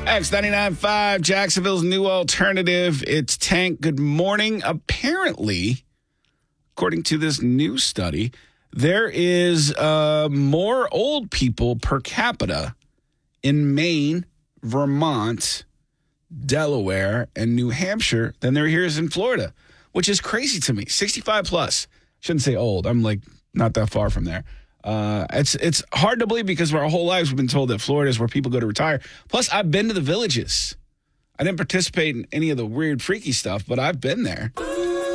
X99.5, Jacksonville's new alternative. It's Tank. Good morning. Apparently, according to this new study, there is more old people per capita in Maine, Vermont, Delaware, and New Hampshire than there is in Florida, which is crazy to me. 65 plus. Shouldn't say old. I'm like not that far from there. It's hard to believe because our whole lives we've been told that Florida is where people go to retire. Plus, I've been to the villages. I didn't participate in any of the weird, freaky stuff, but I've been there.